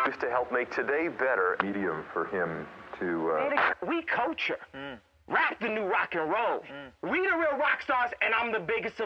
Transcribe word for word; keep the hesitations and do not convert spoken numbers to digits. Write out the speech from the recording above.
to help make today better. Medium for him to... Uh... We culture. Mm. Rap the new rock and roll. Mm. We the real rock stars, and I'm the biggest